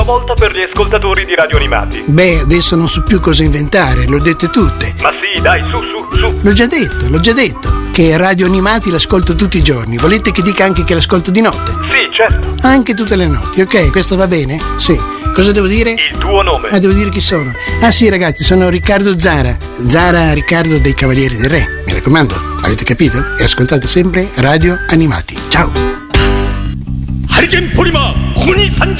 volta per gli ascoltatori di Radio Animati. Beh, adesso non so più cosa inventare, l'ho dette tutte. Ma sì, dai, su. L'ho già detto, che Radio Animati l'ascolto tutti i giorni. Volete che dica anche che l'ascolto di notte? Sì, certo. Anche tutte le notti, ok? Questo va bene? Sì. Cosa devo dire? Il tuo nome. Devo dire chi sono. Sì, ragazzi, sono Riccardo Zara. Zara Riccardo dei Cavalieri del Re. Mi raccomando, avete capito? E ascoltate sempre Radio Animati. Ciao. 하리겐 보리마 혼이 산중